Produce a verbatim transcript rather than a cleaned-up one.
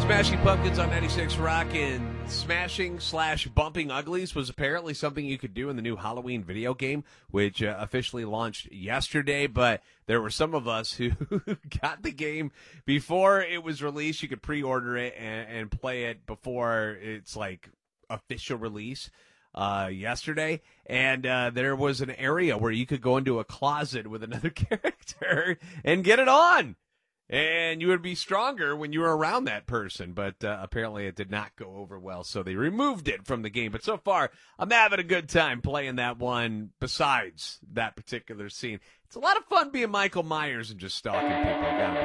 Smashing Pumpkins on ninety-six Rock, and smashing slash bumping uglies was apparently something you could do in the new Halloween video game, which uh, officially launched yesterday. But there were some of us who got the game before it was released. You could pre-order it and, and play it before it's like official release uh, yesterday. And uh, there was an area where you could go into a closet with another character and get it on. And you would be stronger when you were around that person, but uh, apparently it did not go over well, so they removed it from the game. But so far, I'm having a good time playing that one besides that particular scene. It's a lot of fun being Michael Myers and just stalking people.